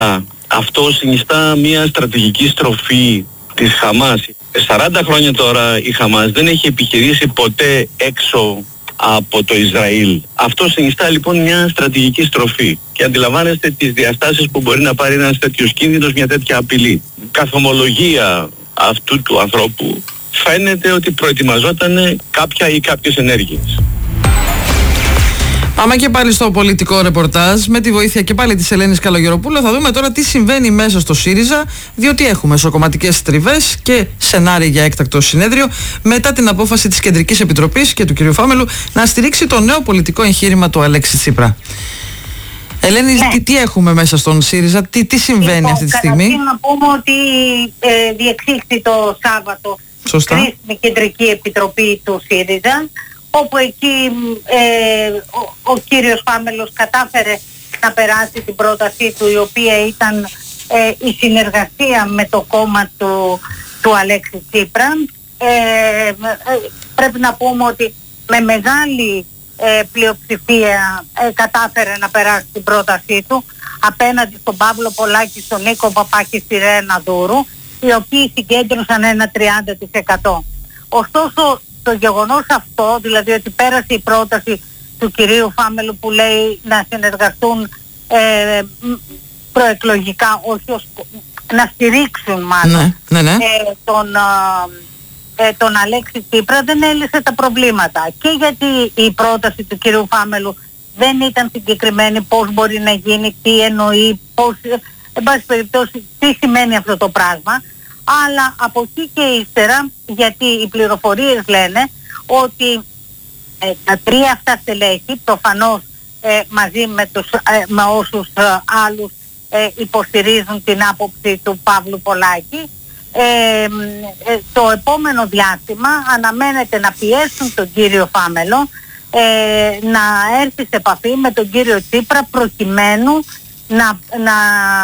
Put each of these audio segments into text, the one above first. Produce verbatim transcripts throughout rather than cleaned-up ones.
Αυτό συνιστά μια στρατηγική στροφή της Χαμάς. σαράντα χρόνια τώρα η Χαμάς δεν έχει επιχειρήσει ποτέ έξω από το Ισραήλ. Αυτό συνιστά λοιπόν μια στρατηγική στροφή και αντιλαμβάνεστε τις διαστάσεις που μπορεί να πάρει ένας τέτοιος κίνδυνος, μια τέτοια απειλή. Καθομολογία αυτού του ανθρώπου φαίνεται ότι προετοιμαζόταν κάποια ή κάποιες ενέργειες. Πάμε και πάλι στο πολιτικό ρεπορτάζ με τη βοήθεια και πάλι της Ελένης Καλογεροπούλου. Θα δούμε τώρα τι συμβαίνει μέσα στο ΣΥΡΙΖΑ, διότι έχουμε σοκομματικές τριβές και σενάρια για έκτακτο συνέδριο μετά την απόφαση της Κεντρικής Επιτροπής και του κ. Φάμελου να στηρίξει το νέο πολιτικό εγχείρημα του Αλέξη Τσίπρα. Ελένη, ναι. τι, τι έχουμε μέσα στον ΣΥΡΙΖΑ, τι, τι συμβαίνει λοιπόν, αυτή τη στιγμή? Καταρχήν να πούμε ότι ε, διεξήχθη το Σάββατο κρίσιμη Κεντρική Επιτροπή του ΣΥΡΙΖΑ, όπου εκεί ε, ο, ο κύριος Φάμελος κατάφερε να περάσει την πρότασή του, η οποία ήταν ε, η συνεργασία με το κόμμα του, του Αλέξη Τσίπρα. Ε, ε, πρέπει να πούμε ότι με μεγάλη ε, πλειοψηφία ε, κατάφερε να περάσει την πρότασή του απέναντι στον Παύλο Πολάκη, στον Νίκο Παπά και στη Ρένα Δούρου, οι οποίοι συγκέντρωσαν ένα τριάντα τοις εκατό. Ωστόσο, το γεγονός αυτό, δηλαδή ότι πέρασε η πρόταση του κυρίου Φάμελου που λέει να συνεργαστούν ε, προεκλογικά, όχι ως, να στηρίξουν μάλλον ναι, ναι, ναι. Ε, τον, ε, τον Αλέξη Τσίπρα, δεν έλυσε τα προβλήματα. Και γιατί η πρόταση του κυρίου Φάμελου δεν ήταν συγκεκριμένη, πώς μπορεί να γίνει, τι εννοεί, πώς, εν πάση περιπτώσει, τι σημαίνει αυτό το πράγμα. Αλλά από εκεί και ύστερα, γιατί οι πληροφορίες λένε ότι ε, τα τρία αυτά στελέχη, προφανώς ε, μαζί με, τους, ε, με όσους ε, άλλους ε, υποστηρίζουν την άποψη του Παύλου Πολάκη, ε, ε, το επόμενο διάστημα αναμένεται να πιέσουν τον κύριο Φάμελο ε, να έρθει σε επαφή με τον κύριο Τσίπρα, προκειμένου να, να,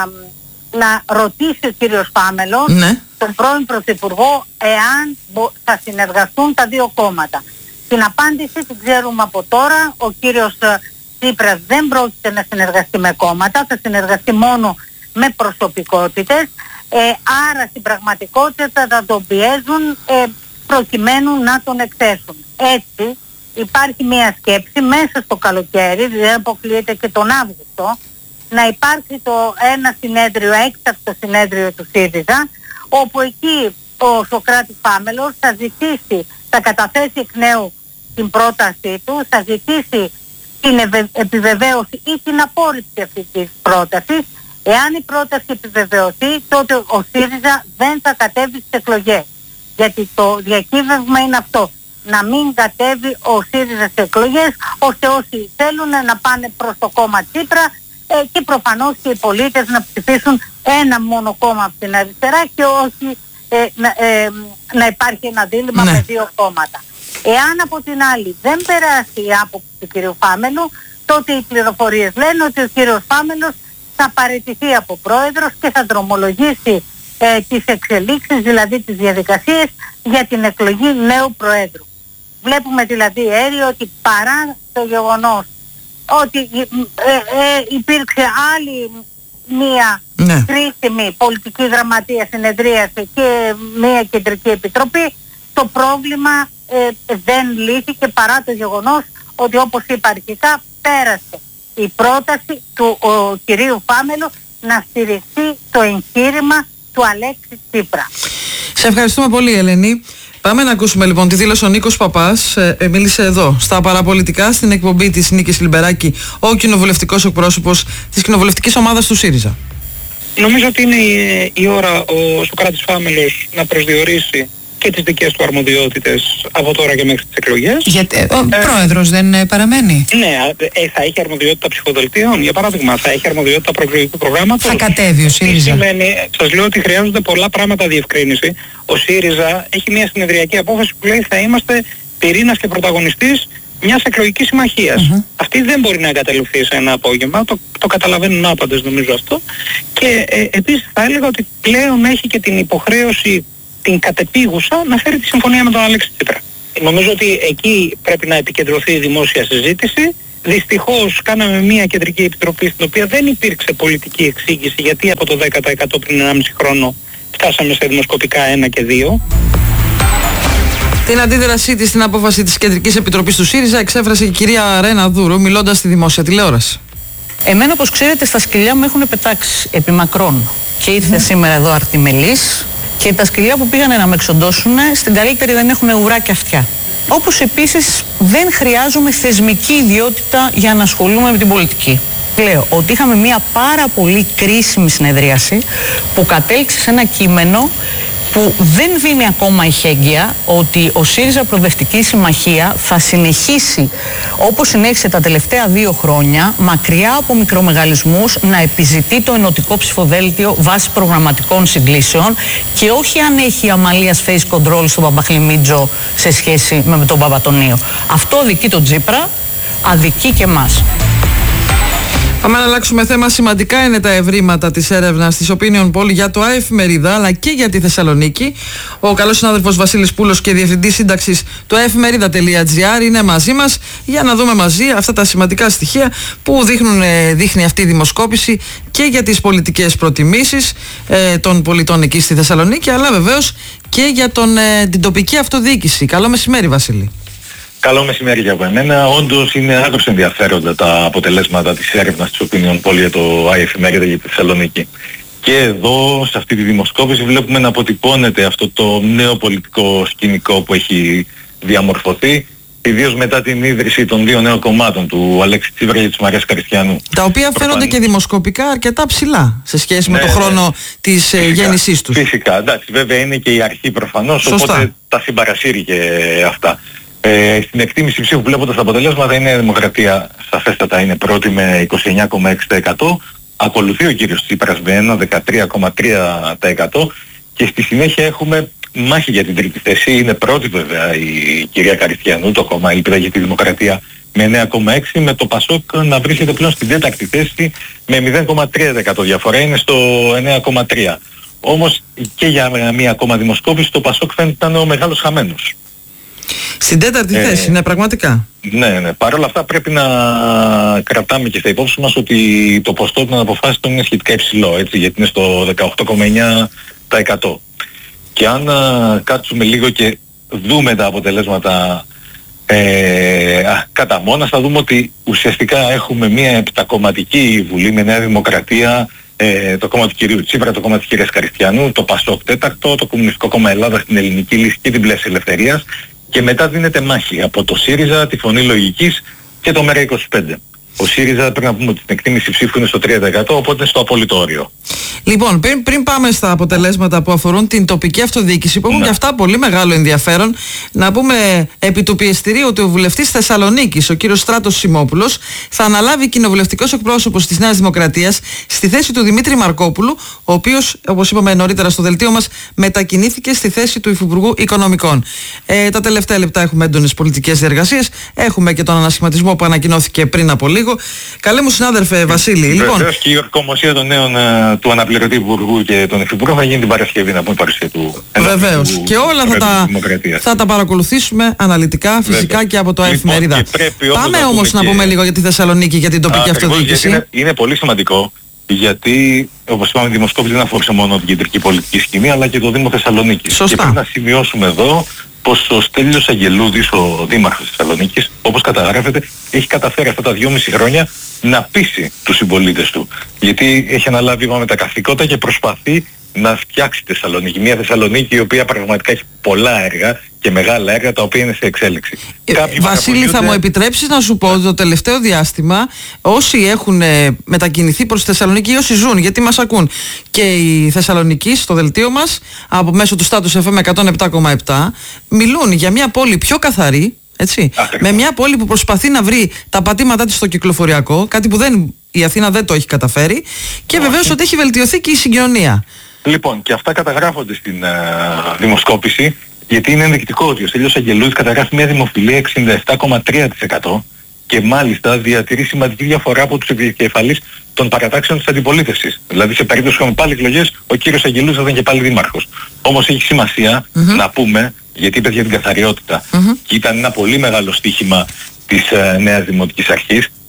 να ρωτήσει ο κύριος Φάμελος ναι. τον πρώην Πρωθυπουργό εάν θα συνεργαστούν τα δύο κόμματα. Την απάντηση την ξέρουμε από τώρα. Ο κύριος Τσίπρας δεν πρόκειται να συνεργαστεί με κόμματα, θα συνεργαστεί μόνο με προσωπικότητες, ε, άρα στην πραγματικότητα θα τον πιέζουν ε, προκειμένου να τον εκθέσουν. Έτσι υπάρχει μια σκέψη μέσα στο καλοκαίρι, δεν αποκλείεται και τον Αύγουστο, να υπάρξει το ένα συνέδριο, έκτακτο συνέδριο του ΣΥΡΙΖΑ, όπου εκεί ο Σωκράτης Φάμελος θα ζητήσει, θα καταθέσει εκ νέου την πρότασή του, θα ζητήσει την επιβεβαίωση ή την απόρριψη αυτής της πρότασης. Εάν η πρόταση επιβεβαιωθεί, τότε ο ΣΥΡΙΖΑ δεν θα κατέβει στις εκλογές. Γιατί το διακύβευμα είναι αυτό, να μην κατέβει ο ΣΥΡΙΖΑ στις εκλογές, ώστε όσοι θέλουν να πάνε προς το κόμμα Τσίπρα ε, και προφανώς και οι πολίτες να ψηφίσουν ένα μόνο κόμμα από την αριστερά και όχι ε, να, ε, να υπάρχει ένα δίλημμα ναι. με δύο κόμματα. Εάν από την άλλη δεν περάσει η άποψη του κ. Φάμελου, τότε οι πληροφορίες λένε ότι ο κ. Φάμελος θα παραιτηθεί από πρόεδρος και θα δρομολογήσει ε, τις εξελίξεις, δηλαδή τις διαδικασίες για την εκλογή νέου προέδρου. Βλέπουμε δηλαδή αέριο ότι παρά το γεγονός ότι ε, ε, υπήρξε άλλη μία ναι. κρίσιμη πολιτική γραμματεία συνεδρίαση και μία κεντρική επιτροπή, το πρόβλημα ε, δεν λύθηκε παρά το γεγονός ότι, όπως είπα αρχικά, πέρασε η πρόταση του ο, κυρίου Φάμελου να στηριχθεί το εγχείρημα του Αλέξη Τσίπρα. Σε ευχαριστούμε πολύ, Ελένη. Πάμε να ακούσουμε λοιπόν τη δήλωση ο Νίκος Παπάς. Ε, ε, μίλησε εδώ στα παραπολιτικά στην εκπομπή της Νίκης Λιμπεράκη, ο κοινοβουλευτικός εκπρόσωπος της κοινοβουλευτικής ομάδας του ΣΥΡΙΖΑ. Νομίζω ότι είναι η, η ώρα ο Σωκράτης Φάμελος να προσδιορίσει και τις δικές του αρμοδιότητες από τώρα και μέχρι τις εκλογές. Γιατί ο ε, πρόεδρος δεν ε, παραμένει. Ναι, ε, θα έχει αρμοδιότητα ψηφοδελτίων, για παράδειγμα, θα έχει αρμοδιότητα προεκλογικού προγράμματος. Θα κατέβει ο ΣΥΡΙΖΑ. Σημαίνει, σας λέω ότι χρειάζονται πολλά πράγματα διευκρίνηση. Ο ΣΥΡΙΖΑ έχει μια συνεδριακή απόφαση που λέει θα είμαστε πυρήνας και πρωταγωνιστής μιας εκλογικής συμμαχίας. Mm-hmm. Αυτή δεν μπορεί να εγκαταλειφθεί σε ένα απόγευμα, το, το καταλαβαίνουν άπαντες νομίζω αυτό. Και ε, επίσης θα έλεγα ότι πλέον έχει και την υποχρέωση την κατεπίγουσα να φέρει τη συμφωνία με τον Αλέξη Τσίπρα. Νομίζω ότι εκεί πρέπει να επικεντρωθεί η δημόσια συζήτηση. Δυστυχώς κάναμε μια κεντρική επιτροπή στην οποία δεν υπήρξε πολιτική εξήγηση γιατί από το δέκα τοις εκατό πριν ενάμιση χρόνο φτάσαμε σε δημοσκοπικά ένα και δύο. Την αντίδρασή της στην απόφαση της Κεντρικής Επιτροπής του ΣΥΡΙΖΑ εξέφρασε η κυρία Ρένα Δούρου μιλώντας στη δημόσια τηλεόραση. Εμένα, όπως ξέρετε, στα σκυλιά μου έχουν πετάξει επί μακρόν και ήρθε mm. σήμερα εδώ αρτιμελής και τα σκυλιά που πήγανε να με εξοντώσουν στην καλύτερη δεν έχουν ουρά και αυτιά. Όπως επίσης δεν χρειάζομαι θεσμική ιδιότητα για να ασχολούμαι με την πολιτική. Λέω ότι είχαμε μια πάρα πολύ κρίσιμη συνεδρίαση που κατέληξε σε ένα κείμενο που δεν δίνει ακόμα εχέγγυα ότι ο ΣΥΡΙΖΑ Προοδευτική Συμμαχία θα συνεχίσει όπως συνέχισε τα τελευταία δύο χρόνια μακριά από μικρομεγαλισμούς να επιζητεί το ενωτικό ψηφοδέλτιο βάσει προγραμματικών συγκλήσεων και όχι αν έχει αμαλίας face control στον Παπαχλημίτζο σε σχέση με τον Παπατονίο. Αυτό αδικεί τον Τσίπρα, αδικεί και εμάς. Πάμε να αλλάξουμε θέμα. Σημαντικά είναι τα ευρήματα της έρευνας της Opinion Poll για το αεφημερίδα αλλά και για τη Θεσσαλονίκη. Ο καλός συνάδελφος Βασίλης Πούλος και διευθυντής σύνταξης του αεφημερίδα.gr είναι μαζί μας για να δούμε μαζί αυτά τα σημαντικά στοιχεία που δείχνουν, δείχνει αυτή η δημοσκόπηση και για τις πολιτικές προτιμήσεις ε, των πολιτών εκεί στη Θεσσαλονίκη αλλά βεβαίως και για τον, ε, την τοπική αυτοδιοίκηση. Καλό μεσημέρι, Βασίλη. Καλό μεσημέρι για εμένα. Όντως είναι άκρως ενδιαφέροντα τα αποτελέσματα της έρευνας της Opinion Poll για το αεφημερίδα για τη Θεσσαλονίκη. Και εδώ, σε αυτή τη δημοσκόπηση, βλέπουμε να αποτυπώνεται αυτό το νέο πολιτικό σκηνικό που έχει διαμορφωθεί, ιδίως μετά την ίδρυση των δύο νέων κομμάτων, του Αλέξη Τσίπρα και της Μαρίας Καριστιανού. Τα οποία φαίνονται και δημοσκοπικά αρκετά ψηλά σε σχέση ναι, με το χρόνο ναι. της φυσικά, γέννησής τους. Φυσικά, εντάξει, βέβαια είναι και η αρχή προφανώς, Σωστά. οπότε τα συμπαρασύρει και αυτά. Ε, στην εκτίμηση ψήφου βλέποντας τα αποτελέσματα η Νέα Δημοκρατία σαφέστατα είναι πρώτη με είκοσι εννιά κόμμα έξι τοις εκατό, ακολουθεί ο κύριος Τσίπρας με ένα δεκατρία κόμμα τρία τοις εκατό και στη συνέχεια έχουμε μάχη για την τρίτη θέση. Είναι πρώτη βέβαια η κυρία Καριστιανού, το κόμμα Ελπίδα για τη Δημοκρατία με εννιά κόμμα έξι, με το Πασόκ να βρίσκεται πλέον στην τέταρτη θέση με μηδέν κόμμα τρία τοις εκατό διαφορά, είναι στο εννιά κόμμα τρία. Όμως και για μία ακόμα δημοσκόπηση το Πασόκ φαίνεται να είναι ο μεγάλος χαμένος. Στην τέταρτη ε, θέση, ναι, πραγματικά. Ναι, ναι. Παρ' όλα αυτά πρέπει να κρατάμε και στα υπόψη μας ότι το ποστό των αποφάσεων είναι σχετικά υψηλό, έτσι, γιατί είναι στο δεκαοκτώ κόμμα εννιά τοις εκατό. Και αν α, κάτσουμε λίγο και δούμε τα αποτελέσματα ε, α, κατά μόνας, θα δούμε ότι ουσιαστικά έχουμε μια επτακομματική βουλή με Νέα Δημοκρατία, ε, το κόμμα του κυρίου Τσίπρα, το κόμμα της κυρίας Καριστιανού, το Πασόκ τέταρτο, το Κομμουνιστικό Κόμμα Ελλάδα στην Ελληνική Λύση και την Πλεύση Ελευθερίας. Και μετά δίνεται μάχη από το ΣΥΡΙΖΑ, τη Φωνή Λογικής και το ΜΕΡΑ είκοσι πέντε. Ο ΣΥΡΙΖΑ πρέπει να πούμε ότι την εκτίμηση ψήφου είναι στο τρία τοις εκατό, οπότε είναι στο απόλυτο όριο. Λοιπόν, πριν, πριν πάμε στα αποτελέσματα που αφορούν την τοπική αυτοδιοίκηση, που έχουν ναι. και αυτά πολύ μεγάλο ενδιαφέρον, να πούμε επί του πιεστηρίου ότι ο βουλευτής Θεσσαλονίκης, ο κύριος Στράτος Σιμόπουλος, θα αναλάβει κοινοβουλευτικός εκπρόσωπος της Νέας Δημοκρατίας στη θέση του Δημήτρη Μαρκόπουλου, ο οποίος, όπως είπαμε νωρίτερα στο δελτίο μας, μετακινήθηκε στη θέση του Υφυπουργού Οικονομικών. Ε, τα τελευταία λεπτά έχουμε έντονες πολιτικές διεργασίες, έχουμε και τον ανασχηματισμό που ανακοινώθηκε πριν από λίγο. Καλέ μου συνάδελφε Βασίλη. Βεβαίως Λοιπόν, και η ορκομοσία των νέων του αναπληρωτή Υπουργού και των Υφυπουργών θα γίνει την Παρασκευή, να πούμε, παρουσία του. Βεβαίως. Και όλα θα τα, θα τα παρακολουθήσουμε αναλυτικά, φυσικά Βέβαια. και από το αεφημερίδα. Λοιπόν, Πάμε να όμως να πούμε και... λίγο για τη Θεσσαλονίκη, για την τοπική Ακριβώς, αυτοδιοίκηση. Είναι, είναι πολύ σημαντικό, γιατί όπως είπαμε η δημοσκόπηση δεν αφορούσε μόνο την κεντρική πολιτική σκηνή, αλλά και το Δήμο Θεσσαλονίκης. Σωστά. Και πρέπει να σημειώσουμε εδώ πως ο Στέλιος Αγγελούδης, ο δήμαρχος της Θεσσαλονίκης, όπως καταγράφεται, έχει καταφέρει αυτά τα δυόμιση χρόνια να πείσει τους συμπολίτες του. Γιατί έχει αναλάβει, είπαμε, τα καθηκόντα και προσπαθεί να φτιάξει τη Θεσσαλονίκη. Μια Θεσσαλονίκη η οποία πραγματικά έχει πολλά έργα και μεγάλα έργα τα οποία είναι σε εξέλιξη. Ε, Βασίλη, θα μου επιτρέψεις να σου πω ότι το τελευταίο διάστημα όσοι έχουν ε, μετακινηθεί προς τη Θεσσαλονίκη ή όσοι ζουν, γιατί μας ακούν και η Θεσσαλονίκη στο δελτίο μας από μέσω του Status εφ εμ εκατόν επτά κόμμα επτά μιλούν για μια πόλη πιο καθαρή, έτσι, με μια πόλη που προσπαθεί να βρει τα πατήματά της στο κυκλοφοριακό, κάτι που δεν, η Αθήνα δεν το έχει καταφέρει, και βεβαίως ότι έχει βελτιωθεί και η συγκοινωνία. Λοιπόν, και αυτά καταγράφονται στην uh, δημοσκόπηση, γιατί είναι ενδεικτικό ότι ο Στέλιος Αγγελούδης καταγράφει μια δημοφιλία εξήντα επτά κόμμα τρία τοις εκατό και μάλιστα διατηρεί σημαντική διαφορά από τους επικεφαλείς των παρατάξεων της αντιπολίτευσης. Δηλαδή σε περίπτωση που είχαμε πάλι εκλογές, ο κύριος Αγγελούδης θα ήταν και πάλι δήμαρχος. Όμως έχει σημασία mm-hmm. να πούμε, γιατί είπε για την καθαριότητα, mm-hmm. και ήταν ένα πολύ μεγάλο στοίχημα της uh, Νέας Δημοτικής Αρχής,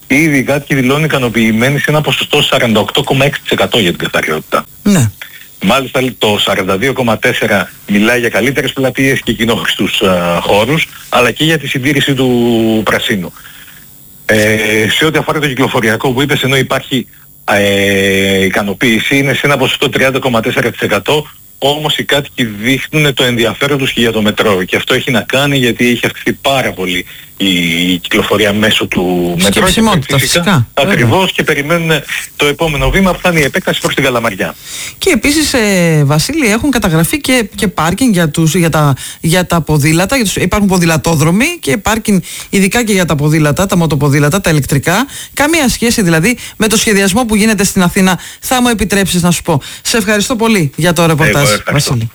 ήδη οι κάτοικοι δηλώνουν ικανοποιημένοι σε ένα ποσοστό σαράντα οκτώ κόμμα έξι τοις εκατό για την καθαριότητα. Ναι. Μάλιστα το σαράντα δύο κόμμα τέσσερα τοις εκατό μιλάει για καλύτερες πλατείες και κοινόχρηστους uh, χώρους, αλλά και για τη συντήρηση του πρασίνου. Ε, σε ό,τι αφορά το κυκλοφοριακό που είπες, ενώ υπάρχει ε, ικανοποίηση, είναι σε ένα ποσοστό τριάντα κόμμα τέσσερα τοις εκατό, όμως οι κάτοικοι δείχνουν το ενδιαφέρον τους και για το μετρό, και αυτό έχει να κάνει γιατί έχει αυξηθεί πάρα πολύ η κυκλοφορία μέσω του μετρό. Φυσικά, φυσικά. Ακριβώς, και περιμένουν το επόμενο βήμα που θα είναι η επέκταση προς την Καλαμαριά. Και επίσης, ε, Βασίλη, έχουν καταγραφεί και, και πάρκινγκ για, τους, για, τα, για τα ποδήλατα. Για τους, υπάρχουν ποδηλατόδρομοι και πάρκινγκ ειδικά και για τα ποδήλατα, τα μοτοποδήλατα, τα ηλεκτρικά. Καμία σχέση δηλαδή με το σχεδιασμό που γίνεται στην Αθήνα. Θα μου επιτρέψεις να σου πω. Σε ευχαριστώ πολύ για το ρεπορτάζ, Βασίλη.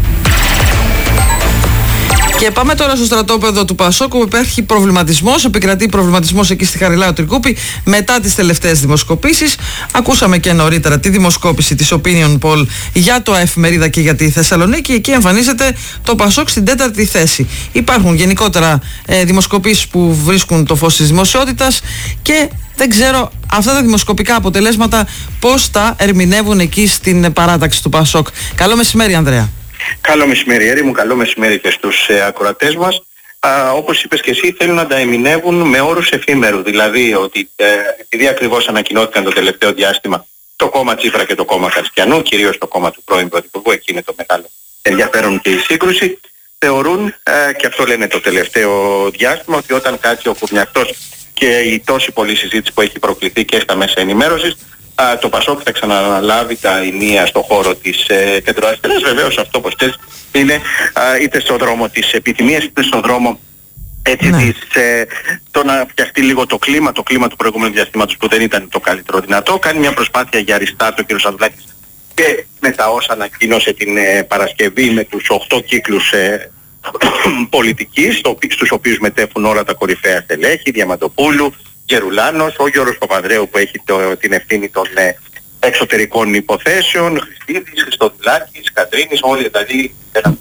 Και πάμε τώρα στο στρατόπεδο του Πασόκ, όπου υπάρχει προβληματισμός, επικρατεί προβληματισμός εκεί στη Χαριλάου Τρικούπη μετά τις τελευταίες δημοσκοπήσεις. Ακούσαμε και νωρίτερα τη δημοσκόπηση της Opinion Poll για το Εφημερίδα και για τη Θεσσαλονίκη. Εκεί εμφανίζεται το Πασόκ στην τέταρτη θέση. Υπάρχουν γενικότερα ε, δημοσκοπήσεις που βρίσκουν το φως της δημοσιότητας και δεν ξέρω αυτά τα δημοσκοπικά αποτελέσματα πώς τα ερμηνεύουν εκεί στην παράταξη του Πασόκ. Καλό μεσημέρι, Ανδρέα. Καλό μεσημέρι, Έρη μου, καλό μεσημέρι και στους ε, ακροατές μας. Α, όπως είπες και εσύ, θέλουν να τα ερμηνεύουν με όρους εφήμερου. Δηλαδή ότι ε, επειδή ακριβώς ανακοινώθηκαν το τελευταίο διάστημα το κόμμα Τσίπρα και το κόμμα Χριστιανού, κυρίως το κόμμα του πρώην Πρωθυπουργού, εκεί είναι το μεγάλο ενδιαφέρον και η σύγκρουση, θεωρούν, ε, και αυτό λένε το τελευταίο διάστημα, ότι όταν κάτσει ο Κουρνιακτός και η τόση πολλή συζήτηση που έχει προκληθεί και στα μέσα ενημέρωσης, Α, το Πασόκ θα ξαναλάβει τα ηνία στον χώρο της ε, κεντροαριστεράς. Βεβαίως αυτό, όπως θες, είναι α, είτε στον δρόμο της επιθυμίας, είτε στον δρόμο έτσι, ναι. της, ε, το να φτιαχτεί λίγο το κλίμα, το κλίμα του προηγούμενου διαστήματος που δεν ήταν το καλύτερο δυνατό. Κάνει μια προσπάθεια για restart ο κ. Σαντουλάκης και με τα όσα ανακοίνωσε την ε, Παρασκευή με τους οκτώ κύκλους ε, πολιτικής, στους οποίους μετέχουν όλα τα κορυφαία στελέχη, Διαμαντοπούλου, Γερουλάνος, ο Γιώργος Παπανδρέου που έχει το, την ευθύνη των ε, εξωτερικών υποθέσεων, Χριστίδης, Χριστοδουλάκης, Κατρίνης, όλοι δηλαδή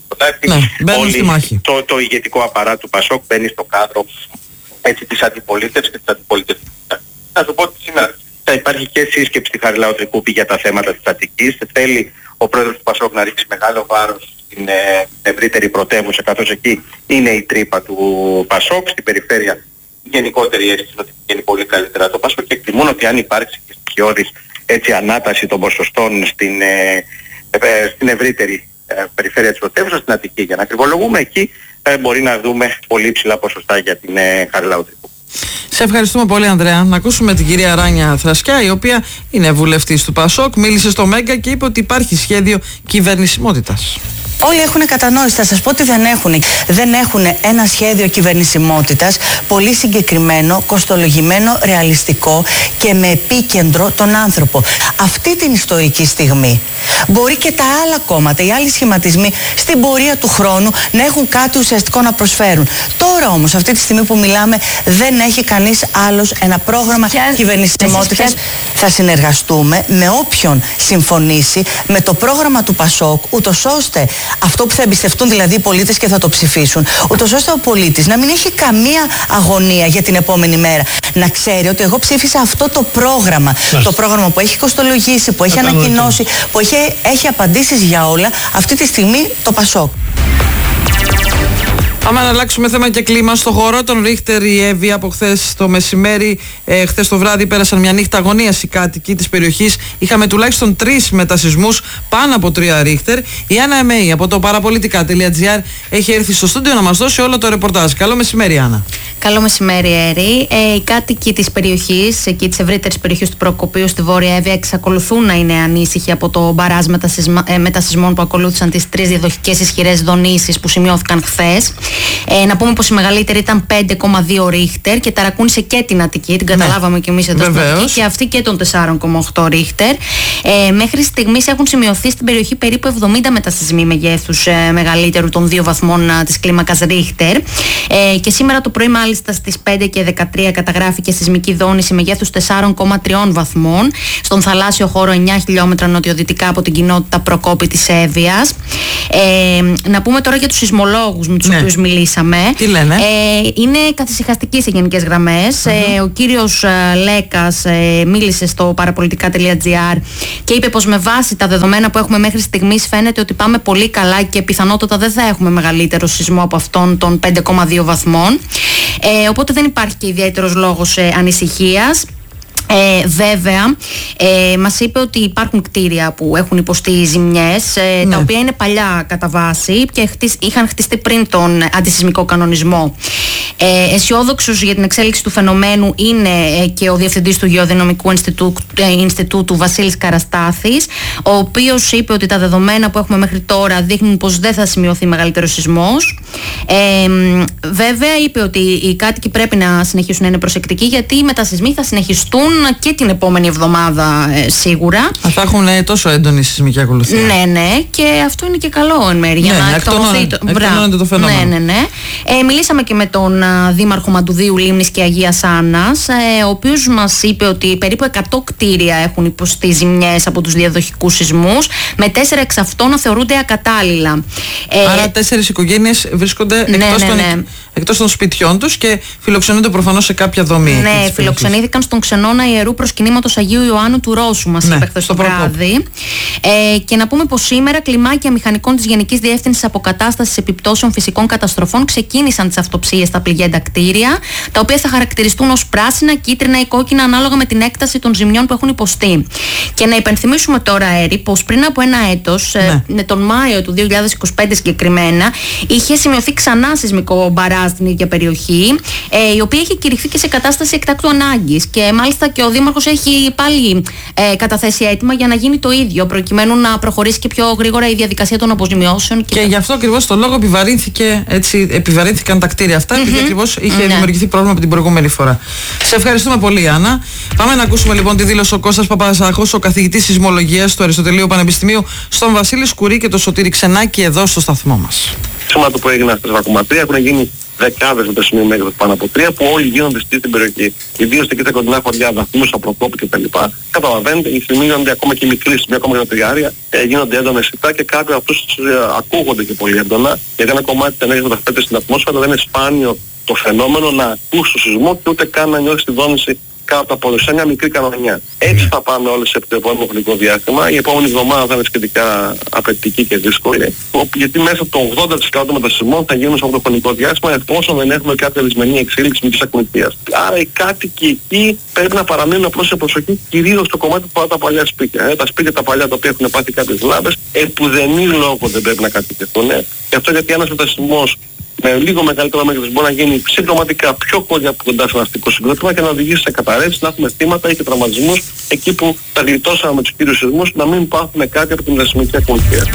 ναι, όλοι, το, το ηγετικό απαρά του Πασόκ μπαίνει στο κάδρο έτσι, της αντιπολίτευσης και της αντιπολίτευσης. Να σου πω ότι σήμερα θα υπάρχει και σύσκεψη στη Χαριλάου Τρικούπη για τα θέματα της Αττικής. Θέλει ο πρόεδρος του Πασόκ να ρίξει μεγάλο βάρος στην ε, ευρύτερη πρωτεύουσα, καθώς εκεί είναι η τρύπα του Πασόκ, στην περιφέρεια. Η γενικότερη αίσθηση ότι πηγαίνει πολύ καλύτερα το Πασόκ και εκτιμούν ότι αν υπάρξει και στοιχειώδης έτσι ανάταση των ποσοστών στην, ε, ε, στην ευρύτερη ε, περιφέρεια της πρωτεύουσας, στην Αττική, για να ακριβολογούμε, εκεί ε, μπορεί να δούμε πολύ ψηλά ποσοστά για την ε, Χαριλάου Τρικούπη. Σε ευχαριστούμε πολύ, Ανδρέα. Να ακούσουμε την κυρία Ράνια Θρασκιά, η οποία είναι βουλευτής του Πασόκ, μίλησε στο Μέγκα και είπε ότι υπάρχει σχέδιο κυβερνησιμότητας. Όλοι έχουν κατανόηση, θα σας πω ότι δεν έχουν. Δεν έχουν ένα σχέδιο κυβερνησιμότητας πολύ συγκεκριμένο, κοστολογημένο, ρεαλιστικό και με επίκεντρο τον άνθρωπο. Αυτή την ιστορική στιγμή μπορεί και τα άλλα κόμματα, οι άλλοι σχηματισμοί στην πορεία του χρόνου να έχουν κάτι ουσιαστικό να προσφέρουν. Τώρα όμως, αυτή τη στιγμή που μιλάμε, δεν έχει κανείς άλλος ένα πρόγραμμα κυβερνησιμότητας. Θα συνεργαστούμε με όποιον συμφωνήσει με το πρόγραμμα του Πασόκ, ούτως ώστε αυτό που θα εμπιστευτούν δηλαδή οι πολίτες και θα το ψηφίσουν, ούτως ώστε ο πολίτης να μην έχει καμία αγωνία για την επόμενη μέρα. Να ξέρει ότι εγώ ψήφισα αυτό το πρόγραμμα. Άς. Το πρόγραμμα που έχει κοστολογήσει, που έχει ανακοινώσει, που έχει, έχει απαντήσεις για όλα. Αυτή τη στιγμή το Πασόκ. Πάμε να αλλάξουμε θέμα και κλίμα στο χώρο. Τον Ρίχτερ, η Εύη, από χθες το μεσημέρι, ε, χθες το βράδυ πέρασαν μια νύχτα αγωνίας οι κάτοικοι της περιοχής. Είχαμε τουλάχιστον τρεις μετασυσμούς, πάνω από τρία Ρίχτερ. Η Άννα Εμέη από το παραπολιτικά τελεία τζι άρ έχει έρθει στο στούντιο να μας δώσει όλο το ρεπορτάζ. Καλό μεσημέρι, Άννα. Καλό μεσημέρι, Έρη. Ε, οι κάτοικοι της περιοχής, εκεί της ευρύτερης περιοχής του Προκοπίου στη Βόρεια Εύβοια, εξακολουθούν να είναι ανήσυχοι από το μπαράζ μετασυσμών που ακολούθησαν τις τρεις διαδοχικές ισχυρές δονήσεις που σημειώθηκαν χθες. Ε, να πούμε πως η μεγαλύτερη ήταν πέντε κόμμα δύο Ρίχτερ και ταρακούνησε και την Αττική, την καταλάβαμε ναι. και εμείς εδώ στην Αττική, και αυτή και τον τέσσερα κόμμα οκτώ Ρίχτερ. Ε, μέχρι στιγμής έχουν σημειωθεί στην περιοχή περίπου εβδομήντα μετασυσμοί μεγέθους ε, μεγαλύτερου των δύο βαθμών ε, της κλίμακας Ρίχτερ. Ε, και σήμερα το πρωί, μάλιστα στις πέντε και δεκατρία, καταγράφηκε σεισμική δόνηση μεγέθους τέσσερα κόμμα τρία βαθμών στον θαλάσσιο χώρο εννιά χιλιόμετρα νοτιοδυτικά από την κοινότητα Προκόπη της Εύβοιας. Ε, να πούμε τώρα για τους σεισμολόγους με τους ναι. οποίους μιλήσαμε. Τι λένε? Ε, είναι καθησυχαστική σε γενικές γραμμές. Mm-hmm. Ε, ο κύριος ε, Λέκας ε, μίλησε στο παραπολιτικά τελεία τζι άρ και είπε πως με βάση τα δεδομένα που έχουμε μέχρι στιγμής φαίνεται ότι πάμε πολύ καλά και πιθανότατα δεν θα έχουμε μεγαλύτερο σεισμό από αυτόν των πέντε κόμμα δύο βαθμών. Ε, οπότε δεν υπάρχει και ιδιαίτερος λόγος ε, ανησυχίας. Ε, βέβαια, ε, μας είπε ότι υπάρχουν κτίρια που έχουν υποστεί ζημιές, ε, ναι. τα οποία είναι παλιά κατά βάση και χτισ, είχαν χτιστεί πριν τον αντισυσμικό κανονισμό. Ε, αισιόδοξος για την εξέλιξη του φαινομένου είναι ε, και ο Διευθυντής του Γεωδυναμικού Ινστιτού, ε, Ινστιτούτου Βασίλης Καραστάθης, ο οποίος είπε ότι τα δεδομένα που έχουμε μέχρι τώρα δείχνουν πως δεν θα σημειωθεί μεγαλύτερος σεισμός. Ε, βέβαια, είπε ότι οι κάτοικοι πρέπει να συνεχίσουν να είναι προσεκτικοί, γιατί οι μετασεισμοί θα συνεχιστούν και την επόμενη εβδομάδα ε, σίγουρα. Θα έχουν ε, τόσο έντονη σεισμική ακολουθία. Ναι, ναι, και αυτό είναι και καλό εν μέρει, για ναι, να εκτονωθεί το... το φαινόμενο. Ναι, ναι, ναι. Ε, μιλήσαμε και με τον α, Δήμαρχο Μαντουδίου Λίμνης και Αγίας Άννας, ε, ο οποίος μας είπε ότι περίπου εκατό κτίρια έχουν υποστεί ζημιές από τους διαδοχικούς σεισμούς, με τέσσερα εξ αυτών να θεωρούνται ακατάλληλα. Ε, Άρα τέσσερις οικογένειες βρίσκονται ναι, εκτός, ναι, ναι. Των, εκτός των σπιτιών τους και φιλοξενούνται προφανώς σε κάποια δομή. Ναι, φιλοξενήθηκαν στον ξενώνα Ιερού Προσκυνήματος Αγίου Ιωάννου του Ρώσου, μας ναι, είπε χθες το βράδυ. Ε, και να πούμε πως σήμερα κλιμάκια μηχανικών της Γενικής Διεύθυνσης Αποκατάστασης Επιπτώσεων Φυσικών Καταστροφών ξεκίνησαν τις αυτοψίες στα πληγέντα κτίρια, τα οποία θα χαρακτηριστούν ως πράσινα, κίτρινα ή κόκκινα ανάλογα με την έκταση των ζημιών που έχουν υποστεί. Και να υπενθυμίσουμε τώρα, Έρη, πως πριν από ένα έτος, ναι. ε, τον Μάιο του δύο χιλιάδες είκοσι πέντε συγκεκριμένα, είχε σημειωθεί ξανά σεισμικό μπαράζ στην ίδια περιοχή, ε, η οποία είχε κηρυχθεί και σε κατάσταση εκτάκτου ανάγκης. Και μάλιστα και ο Δήμαρχος έχει πάλι ε, καταθέσει αίτημα για να γίνει το ίδιο, προκειμένου να προχωρήσει και πιο γρήγορα η διαδικασία των αποζημιώσεων. Και, και γι' αυτό ακριβώς το λόγο επιβαρύνθηκε, έτσι, επιβαρύνθηκαν τα κτίρια αυτά, mm-hmm. επειδή ακριβώς είχε mm-hmm. δημιουργηθεί πρόβλημα από την προηγούμενη φορά. Σε ευχαριστούμε πολύ, Άννα. Πάμε να ακούσουμε λοιπόν τη δήλωση ο Κώστας Παπαζάχος, ο καθηγητής σεισμολογίας του Αριστοτελείου Πανεπιστημίου, στον Βασίλη Σκουρί και τον Σωτήρη Ξενάκη εδώ στο σταθμό μας. Σώματα που έγιναν στα τρία κόμμα τρία έχουν γίνει δεκάδες με το σημείο μέγεθος πάνω από τρία που όλοι γίνονται στην περιοχή. Ιδίως εκεί στα κοντινά χωριά, Δαφνούς, Απροκόπη κτλ. Καταλαβαίνετε, οι στιγμοί γίνονται ακόμα και μικροί σημεία, ακόμα και τα τριάρια, ε, γίνονται έντονα αισθητά και κάποιοι από αυτούς ε, ακούγονται και πολύ έντονα, γιατί ένα κομμάτι της ενέργειας μεταφέρεται στην ατμόσφαιρα, δεν είναι σπάνιο το φαινόμενο να ακούς το σεισμό και ούτε καν να νιώσεις τη δόνηση κάτω από το σε μια μικρή κανονιά. Έτσι θα πάμε όλες σε το επόμενο χρονικό διάστημα. Η επόμενη εβδομάδα θα είναι σχετικά απαιτητική και δύσκολη, γιατί μέσα από το ογδόντα τοις εκατό των μετασεισμών θα γίνουν σε αυτό το χρονικό διάστημα, εφόσον δεν έχουμε κάποια δυσμενή εξέλιξη μικρής ακουνηθίας. Άρα οι κάτοικοι εκεί πρέπει να παραμείνουν απλώς σε προσοχή, κυρίως στο κομμάτι που αφορά τα παλιά σπίτια. Ε, τα σπίτια τα παλιά τα οποία έχουν πάθει κάποιες βλάβες, επουδενή λόγο δεν πρέπει να κατοικηθούν. Ε. Και αυτό γιατί ένας μετασεισμός με λίγο μεγαλύτερο μέγεθος μπορεί να γίνει συμπτωματικά πιο κοντά από κοντά σε ένα αστικό συγκρότημα και να οδηγήσει σε καταρρεύσεις, να έχουμε θύματα ή και τραυματισμούς εκεί που τα γλιτώσαμε με τους κύριους σεισμούς, να μην πάθουμε κάτι από την μετασεισμική ακολουθία.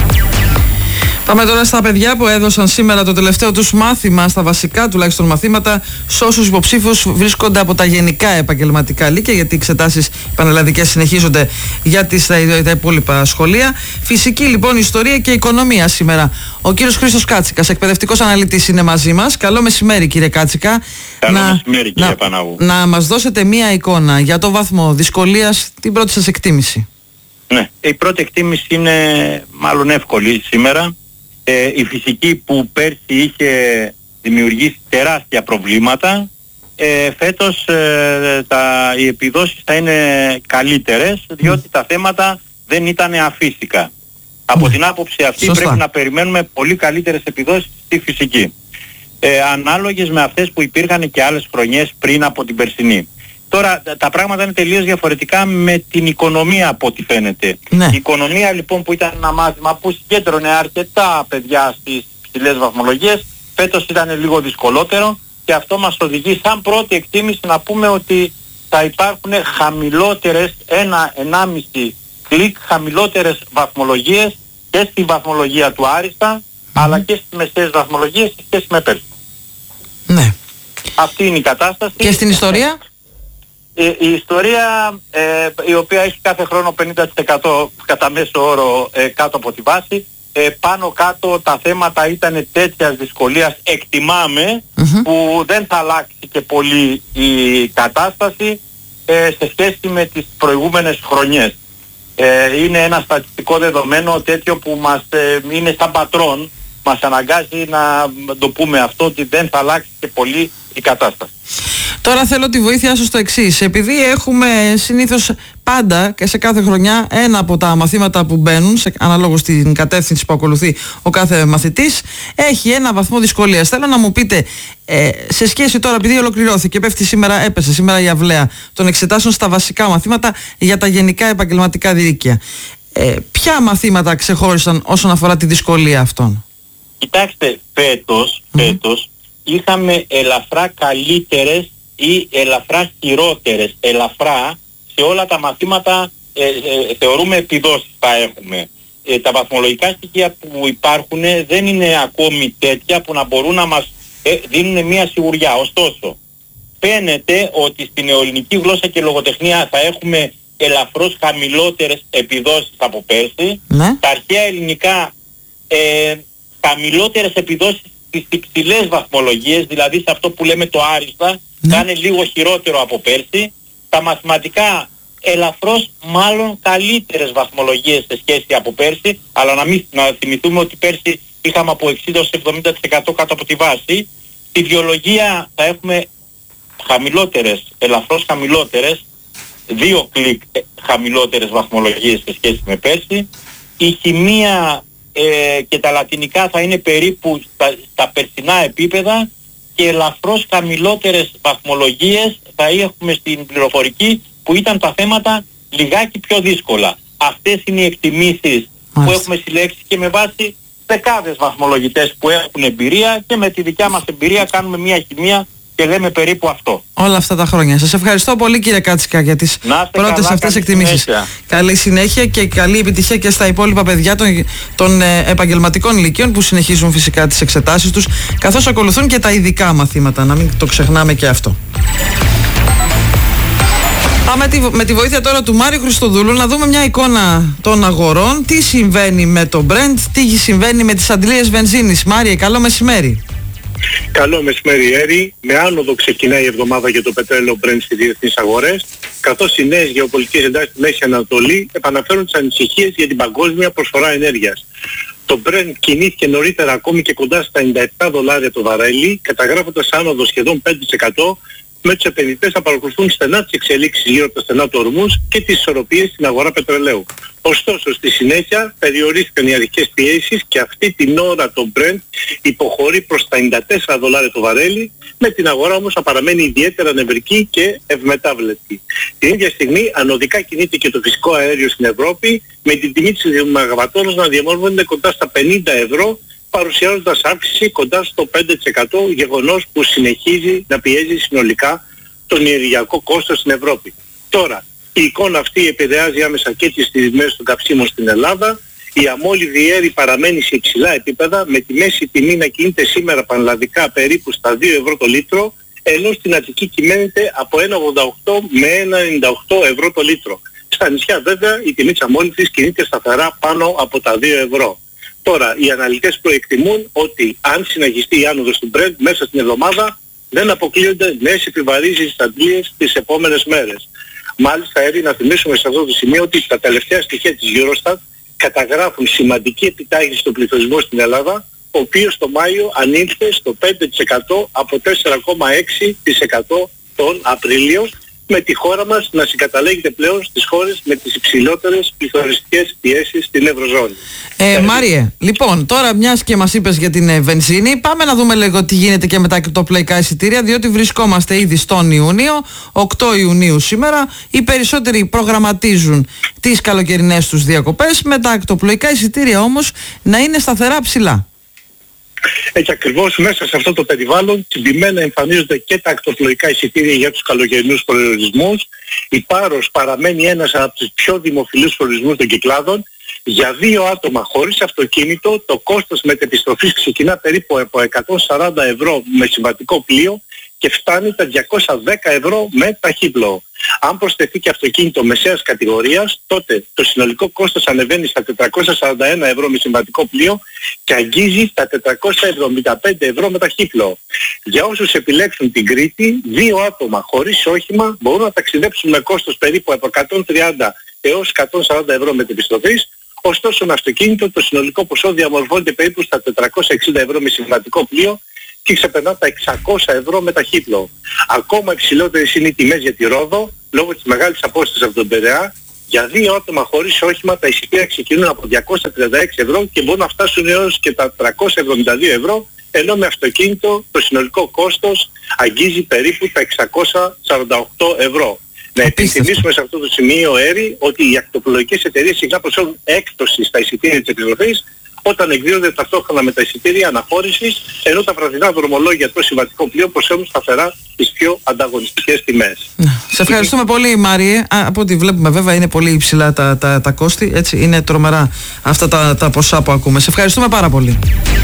Πάμε τώρα στα παιδιά που έδωσαν σήμερα το τελευταίο τους μάθημα, στα βασικά τουλάχιστον μαθήματα, σε όσους υποψήφιους βρίσκονται από τα γενικά επαγγελματικά λύκεια, γιατί οι εξετάσεις πανελλαδικές συνεχίζονται για τις, τα, τα υπόλοιπα σχολεία. Φυσική λοιπόν, ιστορία και οικονομία σήμερα. Ο κύριος Χρήστος Κάτσικας, εκπαιδευτικός αναλυτής, είναι μαζί μας. Καλό μεσημέρι, κύριε Κάτσικα. Καλό να, μεσημέρι, κύριε Παναγού. Να μας δώσετε μία εικόνα για το βαθμό δυσκολίας, την πρώτη σας εκτίμηση. Ναι, η πρώτη εκτίμηση είναι μάλλον εύκολη σήμερα. Ε, η φυσική που πέρσι είχε δημιουργήσει τεράστια προβλήματα, ε, φέτος ε, τα, οι επιδόσεις θα είναι καλύτερες, διότι τα θέματα δεν ήταν αφύσικα. Από την άποψη αυτή Σωστά. πρέπει να περιμένουμε πολύ καλύτερες επιδόσεις στη φυσική. Ε, ανάλογες με αυτές που υπήρχαν και άλλες χρονιές πριν από την περσινή. Τώρα τα πράγματα είναι τελείως διαφορετικά με την οικονομία από ό,τι φαίνεται. Ναι. Η οικονομία λοιπόν που ήταν ένα μάθημα που συγκέντρωνε αρκετά παιδιά στις ψηλές βαθμολογίες, φέτος ήταν λίγο δυσκολότερο και αυτό μας οδηγεί σαν πρώτη εκτίμηση να πούμε ότι θα υπάρχουν χαμηλότερες, ένα ενάμιση κλικ χαμηλότερες βαθμολογίες και στη βαθμολογία του Άριστα, mm-hmm. αλλά και στις μεσαίες βαθμολογίες σε σχέση με πέρσι. Ναι. Αυτή είναι η κατάσταση. Και στην ιστορία? Η, η ιστορία ε, η οποία έχει κάθε χρόνο πενήντα τοις εκατό κατά μέσο όρο ε, κάτω από τη βάση, ε, πάνω κάτω τα θέματα ήταν τέτοιας δυσκολίας, εκτιμάμε, mm-hmm. που δεν θα αλλάξει και πολύ η κατάσταση ε, σε σχέση με τις προηγούμενες χρονιές. Ε, είναι ένα στατιστικό δεδομένο τέτοιο που μας ε, είναι σαν πατρόν μας αναγκάζει να το πούμε αυτό, ότι δεν θα αλλάξει και πολύ η κατάσταση. Τώρα θέλω τη βοήθειά σας στο εξής. Επειδή έχουμε συνήθως πάντα και σε κάθε χρονιά ένα από τα μαθήματα που μπαίνουν, σε, αναλόγως στην κατεύθυνση που ακολουθεί ο κάθε μαθητής, έχει ένα βαθμό δυσκολίας. Θέλω να μου πείτε, ε, σε σχέση τώρα, επειδή ολοκληρώθηκε, πέφτει σήμερα, έπεσε σήμερα η αυλαία των εξετάσεων στα βασικά μαθήματα για τα γενικά επαγγελματικά δίκαια. Ε, ποια μαθήματα ξεχώρισαν όσον αφορά τη δυσκολία αυτών? Κοιτάξτε, φέτος, mm. φέτος είχαμε ελαφρά καλύτερες ή ελαφρά χειρότερες. Ελαφρά σε όλα τα μαθήματα ε, ε, θεωρούμε επιδόσεις θα έχουμε. Ε, τα βαθμολογικά στοιχεία που υπάρχουν δεν είναι ακόμη τέτοια που να μπορούν να μας ε, δίνουν μια σιγουριά. Ωστόσο, φαίνεται ότι στην νεοελληνική γλώσσα και λογοτεχνία θα έχουμε ελαφρώς χαμηλότερες επιδόσεις από πέρσι. Ναι. Τα αρχαία ελληνικά ε, χαμηλότερες επιδόσεις στις υψηλές βαθμολογίες, δηλαδή σε αυτό που λέμε το άριστα, ναι, θα είναι λίγο χειρότερο από πέρσι. Τα μαθηματικά ελαφρώς μάλλον καλύτερες βαθμολογίες σε σχέση από πέρσι, αλλά να, μην, να θυμηθούμε ότι πέρσι είχαμε από εξήντα έως εβδομήντα τοις εκατό κάτω από τη βάση. Στη βιολογία θα έχουμε χαμηλότερες, ελαφρώς χαμηλότερες, δύο κλικ χαμηλότερες βαθμολογίες σε σχέση με πέρσι. Η χημεία ε, και τα λατινικά θα είναι περίπου στα, στα περσινά επίπεδα και ελαφρώς χαμηλότερες βαθμολογίες θα έχουμε στην πληροφορική, που ήταν τα θέματα λιγάκι πιο δύσκολα. Αυτές είναι οι εκτιμήσεις που έχουμε συλλέξει και με βάση δεκάδες βαθμολογητές που έχουν εμπειρία, και με τη δικιά μας εμπειρία κάνουμε μια χημεία και λέμε περίπου αυτό. Όλα αυτά τα χρόνια. Σας ευχαριστώ πολύ, κύριε Κάτσικα, για τις πρώτες αυτές εκτιμήσεις. Συνέχεια. Καλή συνέχεια και καλή επιτυχία και στα υπόλοιπα παιδιά των, των ε, επαγγελματικών ηλικίων που συνεχίζουν φυσικά τις εξετάσεις τους, καθώς ακολουθούν και τα ειδικά μαθήματα. Να μην το ξεχνάμε και αυτό. Πάμε τη, με τη βοήθεια τώρα του Μάριου Χριστοδούλου να δούμε μια εικόνα των αγορών. Τι συμβαίνει με το Brent, τι συμβαίνει με τις αντλίες βενζίνης. Μάριε, καλό μεσημέρι. Καλό μεσημέρι, Έρη. Με άνοδο ξεκινάει η εβδομάδα για το πετρέλαιο Brent στις διεθνείς αγορές, καθώς οι νέες γεωπολιτικές εντάσεις στη Μέση Ανατολή επαναφέρουν τις ανησυχίες για την παγκόσμια προσφορά ενέργειας. Το Brent κινήθηκε νωρίτερα ακόμη και κοντά στα ενενήντα επτά δολάρια το βαρέλι, καταγράφοντας άνοδο σχεδόν πέντε τοις εκατό, με τους επενδυτές να παρακολουθούν στενά τις εξελίξεις γύρω από τα στενά του ορμούς και τις ισορροπίες στην αγορά πετρελαίου. Ωστόσο, στη συνέχεια περιορίστηκαν οι αρχικές πιέσεις και αυτή την ώρα το Brent υποχωρεί προς τα ενενήντα τέσσερα δολάρια το βαρέλι, με την αγορά όμως να παραμένει ιδιαίτερα νευρική και ευμετάβλετη. Την ίδια στιγμή ανωδικά κινείται και το φυσικό αέριο στην Ευρώπη, με την τιμή της μεγαβατόρας να διαμόρφωνεται κοντά στα πενήντα ευρώ, παρουσιάζοντας αύξηση κοντά στο πέντε τοις εκατό, γεγονός που συνεχίζει να πιέζει συνολικά το ενεργειακό κόστος στην Ευρώπη. Τώρα, η εικόνα αυτή επηρεάζει άμεσα και τις τιμές των καυσίμων στην Ελλάδα. Η αμόλυβη αέρη παραμένει σε υψηλά επίπεδα, με τη μέση τιμή να κινείται σήμερα πανελλαδικά περίπου στα δύο ευρώ το λίτρο, ενώ στην Αττική κυμαίνεται από ένα ογδόντα οκτώ με ένα ενενήντα οκτώ ευρώ το λίτρο. Στα νησιά βέβαια η τιμή της αμόλυβης κινείται σταθερά πάνω από τα δύο ευρώ. Τώρα, οι αναλυτές προεκτιμούν ότι αν συνεχιστεί η άνοδος του Brent μέσα στην εβδομάδα, δεν αποκλείονται νέες επιβαρύνσεις στις αντλίες τις επόμενες μέρες. Μάλιστα, Έρη, να θυμίσουμε σε αυτό το σημείο ότι τα τελευταία στοιχεία της Eurostat καταγράφουν σημαντική επιτάχυνση στον πληθωρισμό στην Ελλάδα, ο οποίος το Μάιο ανήλθε στο πέντε τοις εκατό από τέσσερα κόμμα έξι τοις εκατό τον Απρίλιο, με τη χώρα μας να συγκαταλέγεται πλέον στις χώρες με τις υψηλότερες πληθωριστικές πιέσεις στην Ευρωζώνη. Ε, Μάριε, λοιπόν, τώρα μιας και μας είπες για την ε, βενζίνη, πάμε να δούμε λίγο τι γίνεται και με τα κρυπτοπλοϊκά εισιτήρια, διότι βρισκόμαστε ήδη στον Ιούνιο, οκτώ Ιουνίου σήμερα. Οι περισσότεροι προγραμματίζουν τις καλοκαιρινές τους διακοπές, με τα κρυπτοπλοϊκά εισιτήρια όμως να είναι σταθερά ψηλά. Έτσι ακριβώς μέσα σε αυτό το περιβάλλον τυπημένα εμφανίζονται και τα ακτοπλοϊκά εισιτήρια για τους καλοκαιρινούς προορισμούς. Η Πάρος παραμένει ένας από τους πιο δημοφιλούς προορισμούς των κυκλάδων. Για δύο άτομα χωρίς αυτοκίνητο το κόστος μετεπιστροφής ξεκινά περίπου από εκατόν σαράντα ευρώ με συμβατικό πλοίο και φτάνει τα διακόσια δέκα ευρώ με ταχύπλοο. Αν προσθεθεί και αυτοκίνητο μεσαίας κατηγορίας, τότε το συνολικό κόστος ανεβαίνει στα τετρακόσια σαράντα ένα ευρώ με συμβατικό πλοίο και αγγίζει στα τετρακόσια εβδομήντα πέντε ευρώ με ταχύπλοο. Για όσους επιλέξουν την Κρήτη, δύο άτομα χωρίς όχημα μπορούν να ταξιδέψουν με κόστος περίπου από εκατόν τριάντα έως εκατόν σαράντα ευρώ μετεπιστροφής, Ωστόσο, με αυτοκίνητο το συνολικό ποσό διαμορφώνεται περίπου στα τετρακόσια εξήντα ευρώ με συμβατικό πλοίο και ξεπερνά τα εξακόσια ευρώ με ταχύπλοο. Ακόμα υψηλότερες είναι οι τιμές για τη Ρόδο, λόγω της μεγάλης απόστασης από τον Πειραιά. Για δύο άτομα χωρίς όχημα τα εισιτήρια ξεκινούν από διακόσια τριάντα έξι ευρώ και μπορούν να φτάσουν έως και τα τριακόσια εβδομήντα δύο ευρώ, ενώ με αυτοκίνητο το συνολικό κόστος αγγίζει περίπου τα εξακόσια σαράντα οκτώ ευρώ. Να επιθυμίσουμε σε αυτό το σημείο, Έρη, ότι οι ακτοπλοϊκές εταιρείες συχνά προσφέρουν έκπτωση στα εισιτήρια της εκδρομής όταν εκδίδονται ταυτόχρονα με τα εισιτήρια αναχώρησης, ενώ τα βραδινά δρομολόγια του συμβατικό πλοίο προσφέρουν σταθερά τις πιο ανταγωνιστικές τιμές. Σε ευχαριστούμε πολύ, Μάριε. Α, από ό,τι βλέπουμε, βέβαια, είναι πολύ υψηλά τα, τα, τα κόστη. Έτσι, είναι τρομερά αυτά τα, τα ποσά που ακούμε. Σε ευχαριστούμε πάρα πολύ.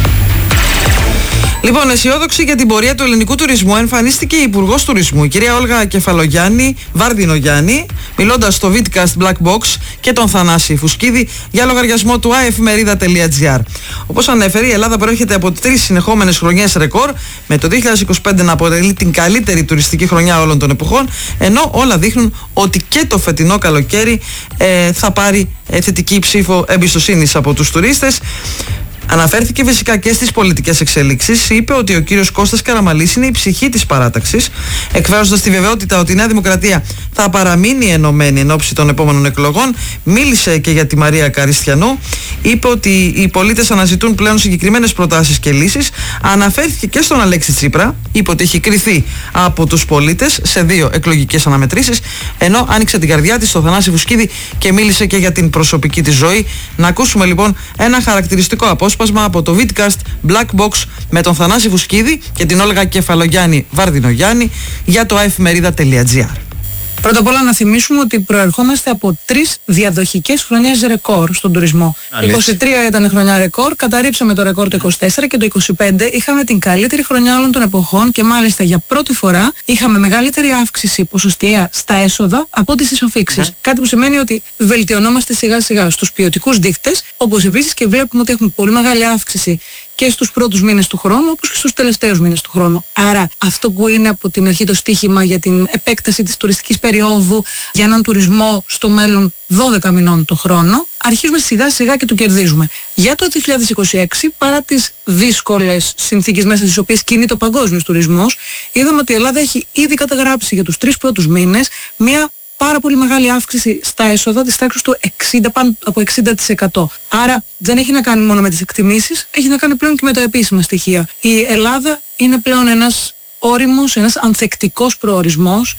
Λοιπόν, αισιόδοξη για την πορεία του ελληνικού τουρισμού εμφανίστηκε η Υπουργός Τουρισμού, η κυρία Όλγα Κεφαλογιάννη, Βαρδινογιάννη, μιλώντας στο Vidcast Black Box και τον Θανάση Φουσκίδη για λογαριασμό του άεφημερίδα τελεία τζι άρ. Όπως ανέφερε, η Ελλάδα προέρχεται από τρεις συνεχόμενες χρονιές ρεκόρ, με το δύο χιλιάδες είκοσι πέντε να αποτελεί την καλύτερη τουριστική χρονιά όλων των εποχών, ενώ όλα δείχνουν ότι και το φετινό καλοκαίρι ε, θα πάρει ε, θετική ψήφο εμπιστοσύνης από τους τουρίστες. Αναφέρθηκε φυσικά και στις πολιτικές εξελίξεις. Είπε ότι ο κύριος Κώστας Καραμανλής είναι η ψυχή της παράταξης, εκφράζοντας τη βεβαιότητα ότι η Νέα Δημοκρατία θα παραμείνει ενωμένη εν ώψη των επόμενων εκλογών. Μίλησε και για τη Μαρία Καριστιανού. Είπε ότι οι πολίτες αναζητούν πλέον συγκεκριμένες προτάσεις και λύσεις. Αναφέρθηκε και στον Αλέξη Τσίπρα. Είπε ότι έχει κριθεί από τους πολίτες σε δύο εκλογικές αναμετρήσεις. Ενώ άνοιξε την καρδιά της στο Θανάση Φουσκίδη και μίλησε και για την προσωπική της ζωή. Να ακούσουμε λοιπόν ένα χαρακτηριστικό απόσπασμα από το Vidcast Black Box με τον Θανάση Φουσκίδη και την Όλγα Κεφαλογιάννη Βαρδινογιάννη για το άεφημερίδα τελεία τζι άρ. Πρώτα απ' όλα να θυμίσουμε ότι προερχόμαστε από τρεις διαδοχικές χρονιές ρεκόρ στον τουρισμό. Αλήθεια. είκοσι τρία ήταν χρονιά ρεκόρ, καταρρίψαμε το ρεκόρ το είκοσι τέσσερα και το είκοσι πέντε είχαμε την καλύτερη χρονιά όλων των εποχών και μάλιστα για πρώτη φορά είχαμε μεγαλύτερη αύξηση ποσοστιαία στα έσοδα από ό,τι στις οφίξεις. Mm. Κάτι που σημαίνει ότι βελτιωνόμαστε σιγά σιγά στους ποιοτικούς δείκτες, όπως επίσης και βλέπουμε ότι έχουμε πολύ μεγάλη αύξηση και στους πρώτους μήνες του χρόνου, όπως και στους τελευταίους μήνες του χρόνου. Άρα αυτό που είναι από την αρχή το στίχημα για την επέκταση της τουριστικής περίοδου, για έναν τουρισμό στο μέλλον δώδεκα μηνών το χρόνο, αρχίζουμε σιγά σιγά και το κερδίζουμε. Για το δύο χιλιάδες είκοσι έξι, παρά τις δύσκολες συνθήκες μέσα στις οποίες κινείται ο παγκόσμιος τουρισμός, είδαμε ότι η Ελλάδα έχει ήδη καταγράψει για τους τρεις πρώτους μήνες μια πάρα πολύ μεγάλη αύξηση στα έσοδα της τάξης του εξήντα, πάνω από εξήντα τοις εκατό. Άρα δεν έχει να κάνει μόνο με τις εκτιμήσεις, έχει να κάνει πλέον και με τα επίσημα στοιχεία. Η Ελλάδα είναι πλέον ένας όριμος, ένας ανθεκτικός προορισμός.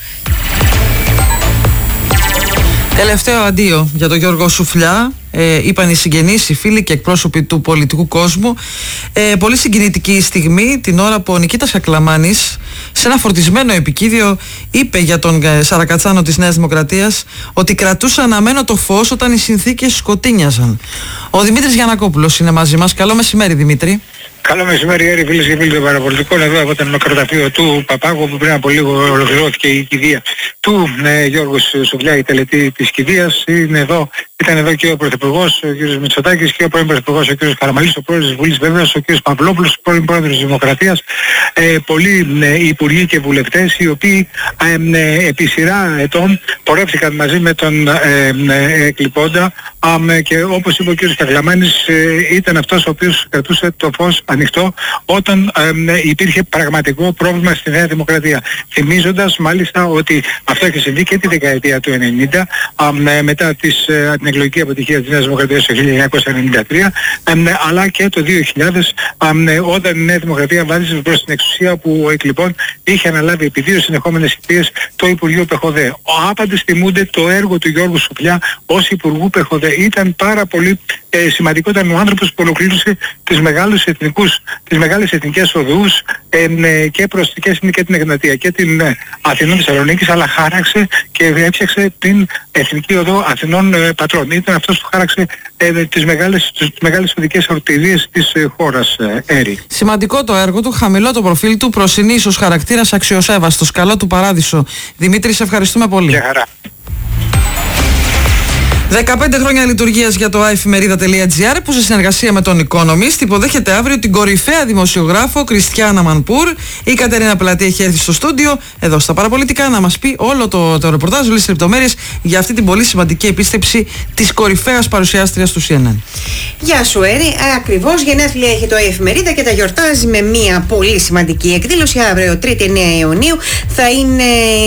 Τελευταίο αντίο για τον Γιώργο Σουφλιά. Ε, είπαν οι συγγενείς, οι φίλοι και εκπρόσωποι του πολιτικού κόσμου. Ε, πολύ συγκινητική στιγμή την ώρα που ο Νικήτας Κακλαμάνης σε ένα φορτισμένο επικίδιο είπε για τον ε, Σαρακατσάνο της Νέας Δημοκρατίας ότι κρατούσε αναμένο το φως όταν οι συνθήκες σκοτίνιαζαν. Ο Δημήτρης Γιαννακόπουλος είναι μαζί μας. Καλό μεσημέρι, Δημήτρη. Καλό μεσημέρι, Έρη, φίλες και φίλοι των παραπολιτικών. Εδώ από το νεκροταφείο του Παπάγου, που πριν από λίγο ολοκληρώθηκε η κηδεία του ε, Γιώργου Σουφλιά, η τελετή της κηδείας. Είναι εδώ, ήταν εδώ και ο Πρωθυπουργός, ο κ. Μητσοτάκης, και ο πρώην Πρωθυπουργός, ο κ. Καραμανλής, ο πρόεδρος της Βουλής βέβαιας, ο κ. Παυλόπουλος, ο πρώην πρόεδρος της Δημοκρατίας, ε, πολλοί ε, υπουργοί και βουλευτές, οι οποίοι ε, ε, επί σειρά ετών πορεύτηκαν μαζί με τον ε, ε, εκλειπώντα ε, και όπως είπε ο κ. Κακλαμάνης, ε, ήταν αυτός ο οποίος κρατούσε το φως ανοιχτό όταν ε, υπήρχε πραγματικό πρόβλημα στη Νέα Δημοκρατία. Θυμίζοντας μάλιστα ότι αυτό έχει συμβεί και τη δεκαετία του ενενήντα, ε, μετά τις, ε, την εκλογική αποτυχία της Νέας Δημοκρατίας το χίλια εννιακόσια ενενήντα τρία, ε, αλλά και το δύο χιλιάδες, ε, όταν η Νέα Δημοκρατία βάδισε προς την εξουσία, που ο εκλειπών είχε αναλάβει επί δύο συνεχόμενες θητείες το Υπουργείο Πεχοδέ. Άπαντες θυμούνται το έργο του Γιώργου Σουφλιά ως Υπουργού Πεχοδέ. Ήταν πάρα πολύ ε, σημαντικό, ήταν ο άνθρωπος που ολοκλήρωσε τις μεγάλους εθνικούς, τις μεγάλες εθνικές οδούς ε, ε, και προς και την Εγνατία και την ε, Αθηνών Θεσσαλονίκης, αλλά χάραξε και έφτιαξε την Εθνική Οδό Αθηνών ε, Πατρών. Ήταν αυτός που χάραξε ε, τις μεγάλες, τις μεγάλες οδικές αρτηρίες της ε, χώρας, ε, Έρη. Σημαντικό το έργο του, χαμηλό το προφίλ του, προσυνήσος χαρακτήρας, αξιοσέβαστος, καλό του παράδεισο. Δημήτρη, σε ευχαριστούμε πολύ. Για χαρά. δεκαπέντε χρόνια λειτουργίας για το aefemerida.gr που σε συνεργασία με τον Economist υποδέχεται αύριο την κορυφαία δημοσιογράφο Κριστιάνα Μανπούρ. Η Κατερίνα Πελατή έχει έρθει στο στούντιο εδώ στα Παραπολιτικά να μας πει όλο το, το ρεπορτάζ, όλες τις λεπτομέρειες για αυτή την πολύ σημαντική επίστεψη της κορυφαίας παρουσιάστριας του σι εν εν. Γεια σου Έρη, ακριβώς γενέθλια έχει το aefemerida και τα γιορτάζει με μια πολύ σημαντική εκδήλωση. Αύριο τρίτη εννέα Ιουνίου θα είναι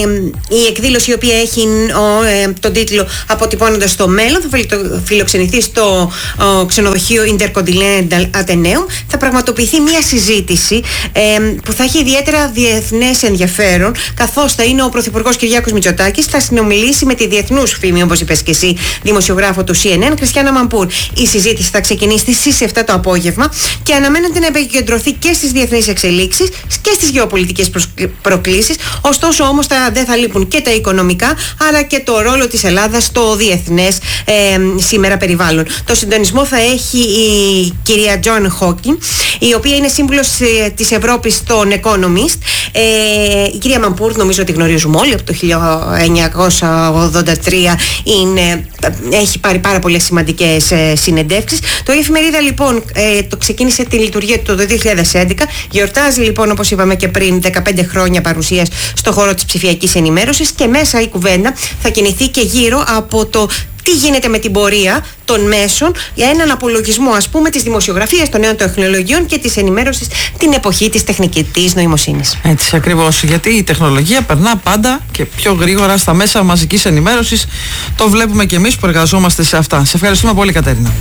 η εκδήλωση η οποία έχει ο, ε, τον τίτλο «Αποτυπώνοντας το μέλλον». Θα φιλοξενηθεί στο ο, ξενοδοχείο Intercontinental Atheneum. Θα πραγματοποιηθεί μια συζήτηση ε, που θα έχει ιδιαίτερα διεθνές ενδιαφέρον, καθώς θα είναι ο Πρωθυπουργός Κυριάκος Μητσοτάκης, θα συνομιλήσει με τη διεθνούς φήμη, όπως είπες και εσύ, δημοσιογράφο του σι εν εν, Κριστιάνα Μανπούρ. Η συζήτηση θα ξεκινήσει στις επτά το απόγευμα και αναμένεται να επικεντρωθεί και στις διεθνείς εξελίξεις και στις γεωπολιτικές προκλήσεις. Ωστόσο όμως θα, δεν θα λείπουν και τα οικονομικά, αλλά και το ρόλο της Ελλάδας στο διεθνές ε, σήμερα περιβάλλον. Το συντονισμό θα έχει η κυρία Τζον Χόκκιν, η οποία είναι σύμβουλος ε, της Ευρώπης στον Economist. Ε, η κυρία Μανπούρ, νομίζω ότι γνωρίζουμε όλοι, από το χίλια εννιακόσια ογδόντα τρία είναι, έχει πάρει πάρα πολλές σημαντικές ε, συνεντεύξεις. Το aefemerida λοιπόν ε, το ξεκίνησε τη λειτουργία του το δύο χιλιάδες έντεκα. Γιορτάζει λοιπόν, όπως είπαμε και πριν, δεκαπέντε χρόνια παρουσίας στο χώρο της ψηφιακής ενημέρωσης και μέσα η κουβέντα θα κινηθεί και γύρω από το τι γίνεται με την πορεία των μέσων για έναν απολογισμό, ας πούμε, της δημοσιογραφίας, των νέων τεχνολογιών και της ενημέρωσης την εποχή της τεχνητής νοημοσύνης. Έτσι ακριβώς, γιατί η τεχνολογία περνά πάντα και πιο γρήγορα στα μέσα μαζικής ενημέρωσης. Το βλέπουμε και εμείς που εργαζόμαστε σε αυτά. Σε ευχαριστούμε πολύ, Κατερίνα.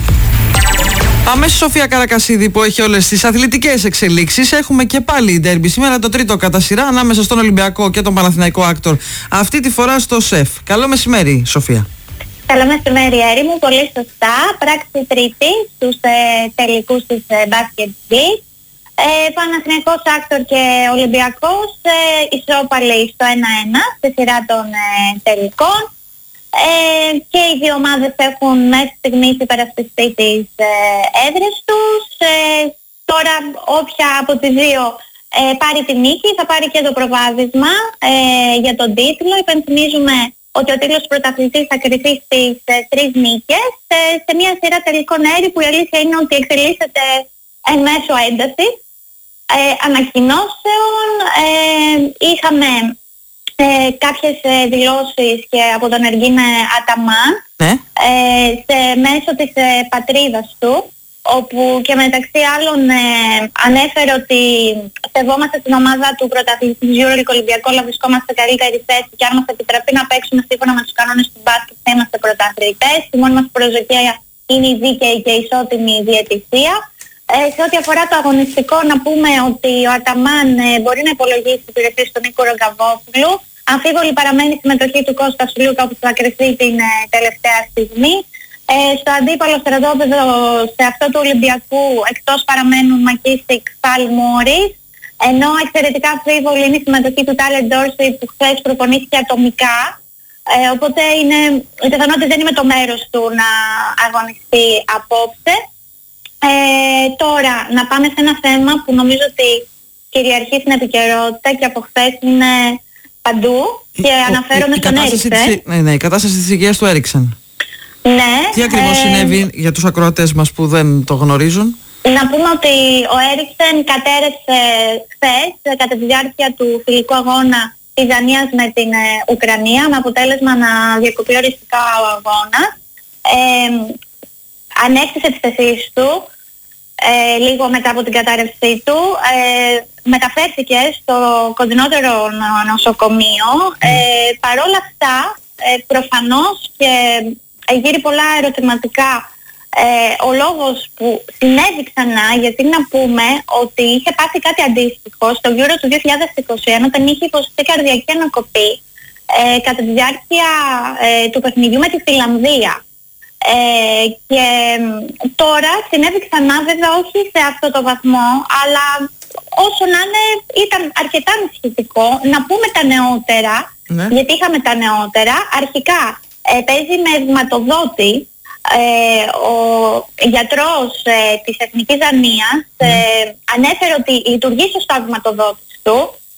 Πάμε στη Σοφία Καρακασίδη που έχει όλες τις αθλητικές εξελίξεις. Έχουμε και πάλι ντέρμπι σήμερα, το τρίτο κατά σειρά ανάμεσα στον Ολυμπιακό και τον Παναθηναϊκό Άκτορ. Αυτή τη φορά στο ΣΕΦ. Καλό μεσημέρι, Σοφία. Καλό μεσημέρι, Έρη μου. Πολύ σωστά. Πράξη τρίτη στους ε, τελικούς της ε, Basket League. Ε, Παναθηναϊκός Άκτορ και Ολυμπιακός ε, ισόπαλοι στο ένα ένα στη σειρά των ε, τελικών. Ε, και οι δύο ομάδες έχουν μέχρι στιγμής υπερασπιστεί τις ε, έδρες τους. Ε, τώρα όποια από τις δύο ε, πάρει τη νίκη θα πάρει και το προβάδισμα ε, για τον τίτλο. Υπενθυμίζουμε ότι ο τίτλος πρωταθλητής θα κριθεί στις ε, τρεις νίκες ε, σε μια σειρά τελικών, Έρη, που η αλήθεια είναι ότι εξελίσσεται εν μέσω έντασης ε, ανακοινώσεων. Ε, είχαμε ε, κάποιες ε, δηλώσεις και από τον Εργίν Αταμάν ναι. ε, σε μέσω της ε, πατρίδας του, όπου και μεταξύ άλλων ε, ανέφερε ότι σεβόμαστε την ομάδα του πρωταθλητή της EuroLeague Ολυμπιακό, αλλά βρισκόμαστε σε καλύτερη θέση και αν μας επιτραπεί να παίξουμε σύμφωνα με τους κανόνες του μπάσκετ θα είμαστε πρωταθλητές. Η μόνη μας προσδοκία είναι η δίκαιη και ισότιμη διαιτησία. Ε, σε ό,τι αφορά το αγωνιστικό, να πούμε ότι ο Αταμάν ε, μπορεί να υπολογίσει την υπηρεσία στον Νίκο Ρογκαβόπουλου. Αμφίβολη παραμένει η συμμετοχή του Κώστα Σλούκα που θα κρυφθεί την ε, τελευταία στιγμή. Ε, στο αντίπαλο στρατόπεδο, σε αυτό του Ολυμπιακού, εκτός παραμένουν Μακίστικ, Φαλ, Μόρις, ενώ εξαιρετικά αμφίβολη είναι η συμμετοχή του Τάλεν Ντόρσι που χθες προπονήθηκε ατομικά, ε, οπότε είναι, οι πιθανότητες δεν είναι το μέρος του να αγωνιστεί απόψε. Ε, τώρα, να πάμε σε ένα θέμα που νομίζω ότι κυριαρχεί στην επικαιρότητα και από χθες είναι παντού και ο, αναφέρομαι η, η στον Έριξεν. Ναι, ναι, η κατάσταση της υγείας του Έριξεν. Ναι. Τι ακριβώς ε, συνέβη για τους ακροατές μας που δεν το γνωρίζουν? Να πούμε ότι ο Έριξεν κατέρευσε χθες κατά τη διάρκεια του φιλικού αγώνα της Δανίας με την ε, Ουκρανία, με αποτέλεσμα να διακοπεί οριστικά ο αγώνας. Ε, ανέκτησε τις θέσεις του ε, λίγο μετά από την κατάρρευσή του, ε, μεταφέρθηκε στο κοντινότερο νοσοκομείο. Ε, παρόλα αυτά, ε, προφανώς και γύρει πολλά ερωτηματικά ε, ο λόγος που συνέβη ξανά, γιατί να πούμε ότι είχε πάθει κάτι αντίστοιχο στο Euro του δύο χιλιάδες είκοσι ένα όταν είχε υποστεί καρδιακή ανακοπή ε, κατά τη διάρκεια ε, του παιχνιδιού με τη Φιλανδία. Ε, και τώρα συνέβη ξανά, βέβαια όχι σε αυτό το βαθμό, αλλά όσο να είναι ήταν αρκετά ανησυχητικό. Να πούμε τα νεότερα, ναι. γιατί είχαμε τα νεότερα. Αρχικά ε, παίζει με αιματοδότη. Ε, ο γιατρός ε, της Εθνικής Δανίας ε, mm. ανέφερε ότι λειτουργεί σωστά ο αιματοδότης του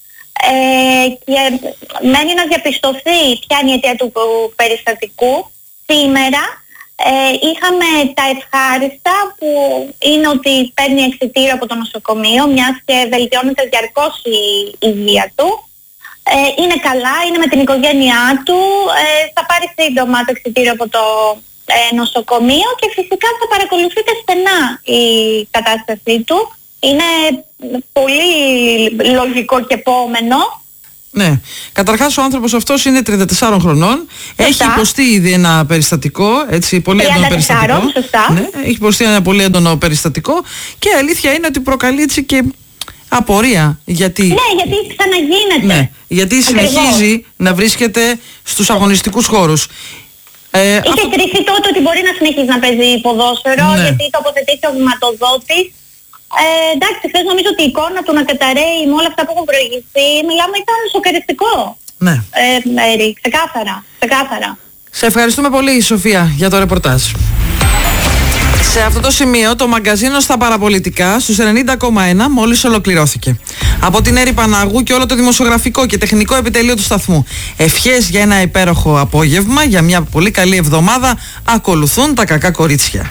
ε, και μένει να διαπιστωθεί ποια είναι η αιτία του περιστατικού. Σήμερα Ε, είχαμε τα ευχάριστα που είναι ότι παίρνει εξιτήριο από το νοσοκομείο, μιας και βελτιώνεται διαρκώς η υγεία του. Ε, είναι καλά, είναι με την οικογένειά του, ε, θα πάρει σύντομα το εξιτήριο από το ε, νοσοκομείο και φυσικά θα παρακολουθείτε στενά η κατάστασή του. Είναι πολύ λογικό και επόμενο. Ναι. Καταρχάς ο άνθρωπος αυτός είναι τριάντα τεσσάρων χρονών. Σωστά. Έχει υποστεί ήδη ένα περιστατικό, έτσι, πολύ έντονο περιστατικό. Σωστά. Ναι, έχει υποστεί ένα πολύ έντονο περιστατικό και η αλήθεια είναι ότι προκαλεί έτσι και απορία. Γιατί... Ναι, γιατί ξαναγίνεται. Ναι, γιατί Ακριβώς. συνεχίζει να βρίσκεται στους αγωνιστικούς χώρους. Ε, Είχε αυτό... κριθεί τότε ότι μπορεί να συνεχίσει να παίζει ποδόσφαιρο, ναι. γιατί τοποθετήθηκε ο βηματοδότης. Ε, εντάξει, χθες νομίζω ότι η εικόνα του να καταραίει με όλα αυτά που έχουν προηγηθεί, μιλάμε, ήταν σοκαριστικό. Ναι. Ε, Μέρη, ξεκάθαρα, ξεκάθαρα. Σε ευχαριστούμε πολύ, Σοφία, για το ρεπορτάζ. Σε αυτό το σημείο το μαγκαζίνο στα παραπολιτικά στους ενενήντα κόμμα ένα μόλις ολοκληρώθηκε. Από την Έρη Παναγού και όλο το δημοσιογραφικό και τεχνικό επιτελείο του σταθμού. Ευχές για ένα υπέροχο απόγευμα, για μια πολύ καλή εβδομάδα. Ακολουθούν τα κακά κορίτσια.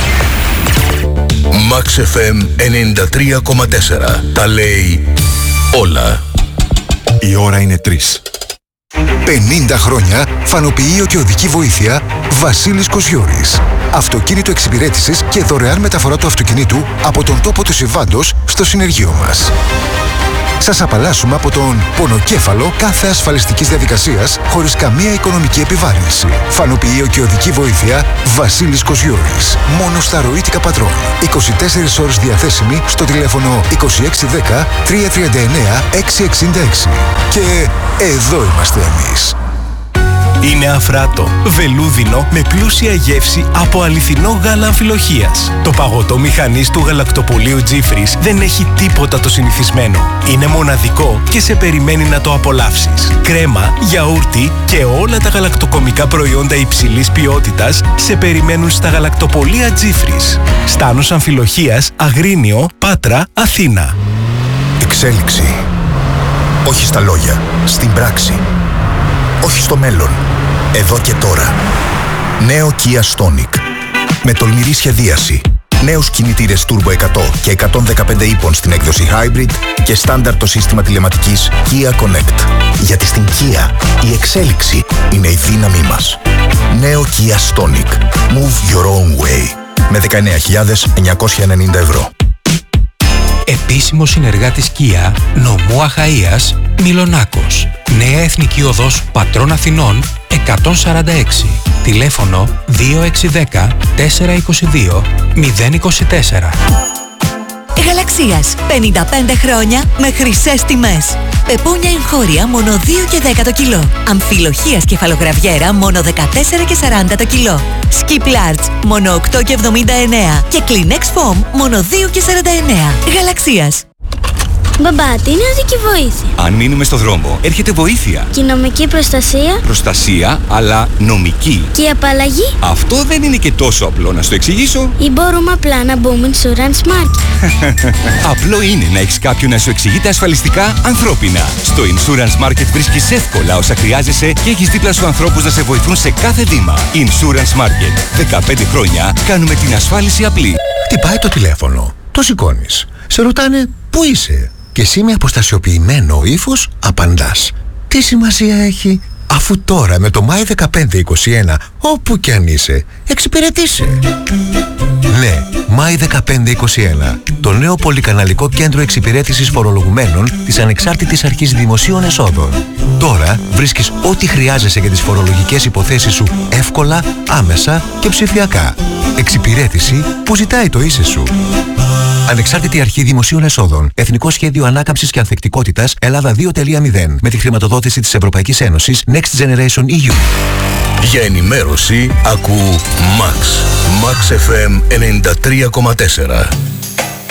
Max εφ εμ ενενήντα τρία κόμμα τέσσερα. Τα λέει όλα. Η ώρα είναι τρεις. πενήντα χρόνια φανοποιείο και οδική βοήθεια Βασίλης Κοσιώρης. Αυτοκίνητο εξυπηρέτησης και δωρεάν μεταφορά του αυτοκινήτου από τον τόπο του συμβάντος στο συνεργείο μας. Σας απαλλάσσουμε από τον πονοκέφαλο κάθε ασφαλιστικής διαδικασίας χωρίς καμία οικονομική επιβάρυνση. Φανοποιείο και οδική βοήθεια Βασίλης Κοσιώρης. Μόνο στα ροήτικα πατρών. είκοσι τέσσερις ώρες διαθέσιμη στο τηλέφωνο είκοσι έξι δέκα τριακόσια τριάντα εννέα εξακόσια εξήντα έξι. Και εδώ είμαστε εμείς. Είναι αφράτο, βελούδινο με πλούσια γεύση από αληθινό γάλα αμφιλοχείας. Το παγωτό μηχανής του γαλακτοπολείου Τζίφρις δεν έχει τίποτα το συνηθισμένο. Είναι μοναδικό και σε περιμένει να το απολαύσεις. Κρέμα, γιαούρτι και όλα τα γαλακτοκομικά προϊόντα υψηλής ποιότητας σε περιμένουν στα γαλακτοπολεία Τζίφρις. Στάνος Αμφιλοχείας, Αγρίνιο, Πάτρα, Αθήνα. Εξέλιξη. Όχι στα λόγια, στην πράξη. Όχι στο μέλλον, εδώ και τώρα. Νέο Kia Stonic. Με τολμηρή σχεδίαση. Νέους κινητήρες Turbo εκατό και εκατόν δεκαπέντε ύπων στην έκδοση Hybrid και στάνταρ το σύστημα τηλεματικής Kia Connect. Γιατί στην Kia η εξέλιξη είναι η δύναμή μας. Νέο Kia Stonic. Move your own way. Με δεκαεννέα χιλιάδες εννιακόσια ενενήντα ευρώ. Επίσημος συνεργάτης Kia, νομού Αχαΐας, Μιλονάκος. Νέα Εθνική Οδός Πατρών Αθηνών εκατόν σαράντα έξι. Τηλέφωνο δύο έξι ένα μηδέν τέσσερα είκοσι δύο μηδέν είκοσι τέσσερα. Γαλαξίας. πενήντα πέντε χρόνια με χρυσές τιμές. Πεπούνια εγχώρια μόνο δύο και δέκα το κιλό. Αμφιλοχείας κεφαλογραβιέρα μόνο δεκατέσσερα και σαράντα το κιλό. Skip Large μόνο οκτώ και εβδομήντα εννέα. Και Kleenex Foam μόνο δύο και σαράντα εννέα. Γαλαξίας. Μπαμπά, τι είναι οδική βοήθεια? Αν μείνουμε στο δρόμο, έρχεται βοήθεια. Και η νομική προστασία? Προστασία, αλλά νομική. Και η απαλλαγή? Αυτό δεν είναι και τόσο απλό, να στο εξηγήσω. Ή μπορούμε απλά να μπούμε Insurance Market? Απλό είναι να έχεις κάποιον να σου εξηγείται ασφαλιστικά ανθρώπινα. Στο Insurance Market βρίσκεις εύκολα όσα χρειάζεσαι και έχεις δίπλα σου ανθρώπους να σε βοηθούν σε κάθε βήμα. Insurance Market. δεκαπέντε χρόνια κάνουμε την ασφάλιση απλή. Χτυπάει το τηλέφωνο. Το σηκώνεις. Σε ρωτάνε πού είσαι. Και εσύ με αποστασιοποιημένο ύφος απαντάς. Τι σημασία έχει, αφού τώρα με το Μάη δεκαπέντε είκοσι ένα, όπου κι αν είσαι, εξυπηρετήσει. Ναι, Μάη δεκαπέντε είκοσι ένα. Το νέο πολυκαναλικό κέντρο εξυπηρέτησης φορολογουμένων της Ανεξάρτητης Αρχής Δημοσίων Εσόδων. Τώρα βρίσκεις ό,τι χρειάζεσαι για τις φορολογικές υποθέσεις σου εύκολα, άμεσα και ψηφιακά. Εξυπηρέτηση που ζητάει το είσαι σου. Ανεξάρτητη Αρχή Δημοσίων Εσόδων. Εθνικό Σχέδιο Ανάκαμψης και Ανθεκτικότητας Ελλάδα δύο τελεία μηδέν. Με τη χρηματοδότηση της Ευρωπαϊκής Ένωσης Next Generation ι γιου. Για ενημέρωση ακού Max. Max εφ εμ ενενήντα τρία κόμμα τέσσερα.